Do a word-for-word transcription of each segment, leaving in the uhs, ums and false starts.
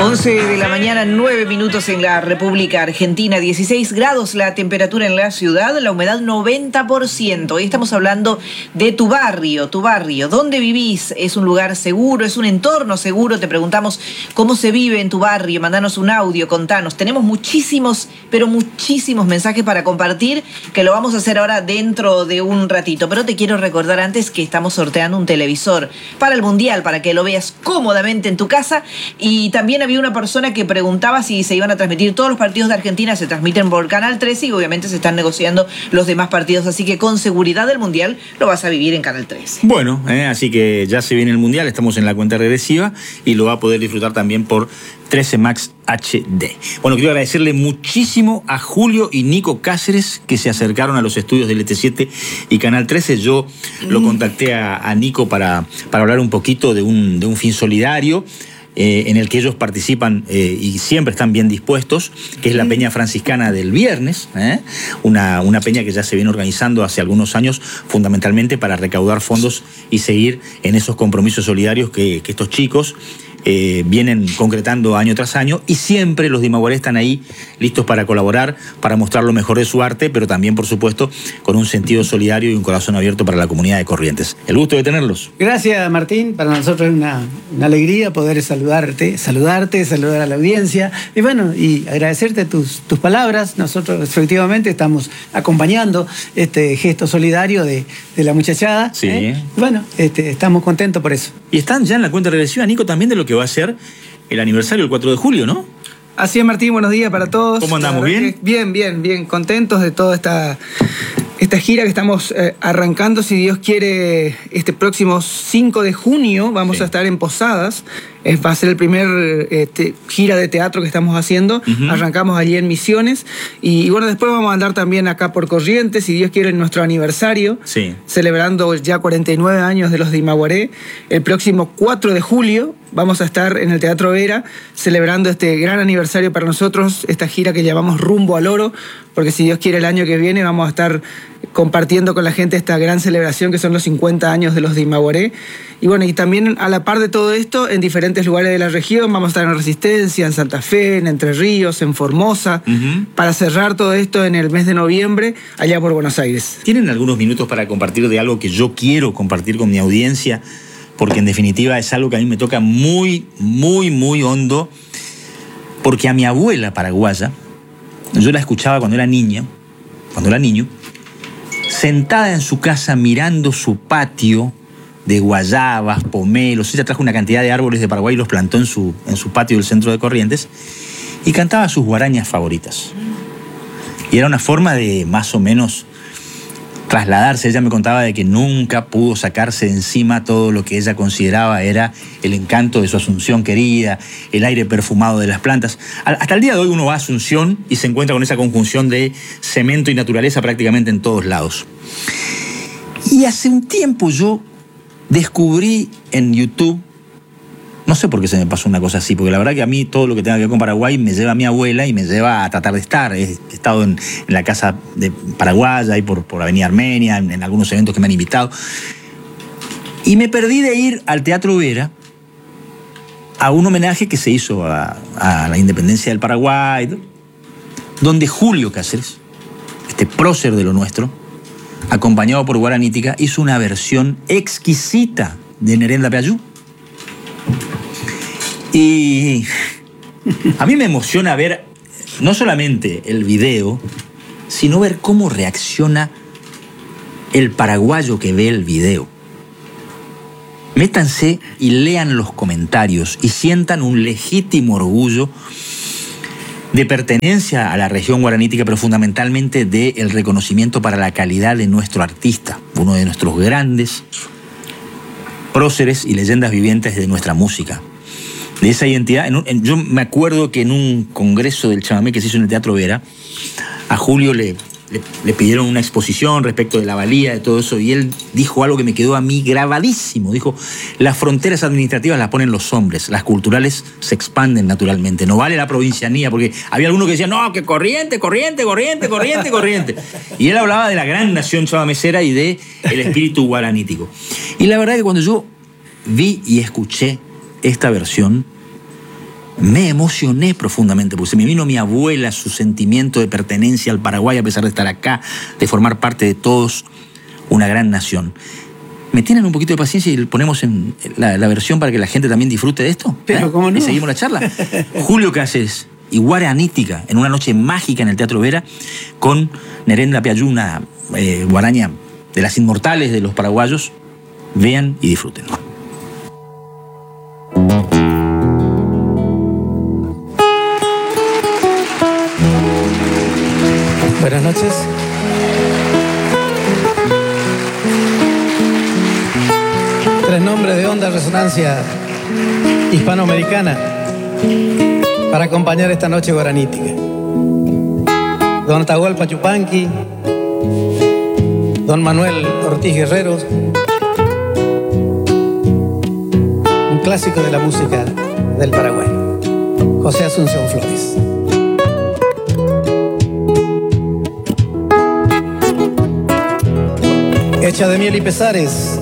once de la mañana, nueve minutos en la República Argentina, dieciséis grados la temperatura en la ciudad, la humedad noventa por ciento. Hoy estamos hablando de tu barrio, tu barrio. ¿Dónde vivís? ¿Es un lugar seguro? ¿Es un entorno seguro? Te preguntamos cómo se vive en tu barrio. Mandanos un audio, contanos. Tenemos muchísimos, pero muchísimos mensajes para compartir, que lo vamos a hacer ahora dentro de un ratito. Pero te quiero recordar antes que estamos sorteando un televisor para el Mundial, para que lo veas cómodamente en tu casa. Y también había una persona que preguntaba si se iban a transmitir todos los partidos de Argentina. Se transmiten por Canal trece y obviamente se están negociando los demás partidos, así que con seguridad el Mundial lo vas a vivir en Canal trece. Bueno, eh, así que ya se viene el Mundial, estamos en la cuenta regresiva y lo va a poder disfrutar también por trece Max H D. Bueno, quiero agradecerle muchísimo a Julio y Nico Cáceres que se acercaron a los estudios del E T siete y Canal trece. Yo mm. lo contacté a, a Nico para, para hablar un poquito de un, de un fin solidario. Eh, en el que ellos participan eh, y siempre están bien dispuestos, que es la Peña Franciscana del viernes, ¿eh? una, una peña que ya se viene organizando hace algunos años, fundamentalmente para recaudar fondos y seguir en esos compromisos solidarios que, que estos chicos eh, vienen concretando año tras año, y siempre los de Imaguaré están ahí listos para colaborar, para mostrar lo mejor de su arte, pero también, por supuesto, con un sentido solidario y un corazón abierto para la comunidad de Corrientes. El gusto de tenerlos. Gracias, Martín. Para nosotros es una, una alegría poder saludarte, saludarte, saludar a la audiencia y bueno, y agradecerte tus, tus palabras. Nosotros efectivamente estamos acompañando este gesto solidario de, de la muchachada. Sí. ¿eh? Bueno, este, estamos contentos por eso. Y están ya en la cuenta regresiva, Nico, también de lo que va a ser el aniversario el cuatro de julio, ¿no? Así es, Martín, buenos días para todos. ¿Cómo andamos? ¿Bien? Bien, bien, bien, contentos de toda esta, esta gira que estamos eh, arrancando, si Dios quiere, este próximo cinco de junio vamos sí. a estar en Posadas. Es, va a ser el primer eh, te, gira de teatro que estamos haciendo. Uh-huh. Arrancamos allí en Misiones. Y, y bueno, después vamos a andar también acá por Corrientes, si Dios quiere, en nuestro aniversario. Sí. Celebrando ya cuarenta y nueve años de los de Imaguaré. El próximo cuatro de julio vamos a estar en el Teatro Vera celebrando este gran aniversario para nosotros, esta gira que llamamos Rumbo al Oro, porque si Dios quiere el año que viene vamos a estar compartiendo con la gente esta gran celebración que son los cincuenta años de los de Imaguaré. Y bueno, y también a la par de todo esto, en diferentes lugares de la región, vamos a estar en Resistencia, en Santa Fe, en Entre Ríos, en Formosa, uh-huh. para cerrar todo esto en el mes de noviembre, allá por Buenos Aires. ¿Tienen algunos minutos para compartir de algo que yo quiero compartir con mi audiencia? Porque en definitiva es algo que a mí me toca muy, muy, muy hondo, porque a mi abuela paraguaya, yo la escuchaba cuando era niña, cuando era niño, sentada en su casa mirando su patio de guayabas, pomelos. Ella trajo una cantidad de árboles de Paraguay y los plantó en su, en su patio del centro de Corrientes y cantaba sus guarañas favoritas. Y era una forma de más o menos trasladarse. Ella me contaba de que nunca pudo sacarse de encima todo lo que ella consideraba era el encanto de su Asunción querida, el aire perfumado de las plantas. Hasta el día de hoy uno va a Asunción y se encuentra con esa conjunción de cemento y naturaleza prácticamente en todos lados. Y hace un tiempo yo descubrí en YouTube, no sé por qué se me pasó una cosa así, porque la verdad que a mí todo lo que tenga que ver con Paraguay me lleva a mi abuela y me lleva a tratar de estar. He estado en, en la casa de Paraguaya, ahí por, por Avenida Armenia, en, en algunos eventos que me han invitado. Y me perdí de ir al Teatro Vera a un homenaje que se hizo a, a la independencia del Paraguay, donde Julio Cáceres, este prócer de lo nuestro, acompañado por Guaranítica, hizo una versión exquisita de Nerenda Peayú. Y a mí me emociona ver no solamente el video, sino ver cómo reacciona el paraguayo que ve el video. Métanse y lean los comentarios y sientan un legítimo orgullo de pertenencia a la región guaranítica, pero fundamentalmente del reconocimiento para la calidad de nuestro artista, uno de nuestros grandes próceres y leyendas vivientes de nuestra música. De esa identidad, en un, en, yo me acuerdo que en un congreso del chamamé que se hizo en el Teatro Vera, a Julio le, le, le pidieron una exposición respecto de la valía de todo eso, y él dijo algo que me quedó a mí grabadísimo. Dijo, las fronteras administrativas las ponen los hombres, las culturales se expanden naturalmente, no vale la provincianía, porque había algunos que decían, no, que corriente, corriente, corriente, corriente, corriente. Y él hablaba de la gran nación chamamecera y de el espíritu guaranítico. Y la verdad que cuando yo vi y escuché esta versión, me emocioné profundamente, porque se me vino mi abuela, su sentimiento de pertenencia al Paraguay, a pesar de estar acá, de formar parte de todos una gran nación. ¿Me tienen un poquito de paciencia y ponemos en la, la versión para que la gente también disfrute de esto? Pero ¿Eh? ¿cómo no? Y seguimos la charla. Julio Cáceres y Guaranítica, en una noche mágica en el Teatro Vera, con Nerenda Piayú, una eh, guaraña de las inmortales de los paraguayos. Vean y disfruten. Buenas noches. Tres nombres de Onda Resonancia Hispanoamericana para acompañar esta noche guaranítica. Don Atahualpa Yupanqui, Don Manuel Ortiz Guerreros, un clásico de la música del Paraguay, José Asunción Flores. Hecha de miel y pesares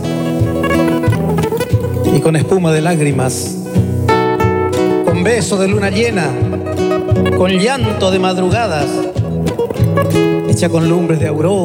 y con espuma de lágrimas, con beso de luna llena, con llanto de madrugadas, hecha con lumbres de aurora.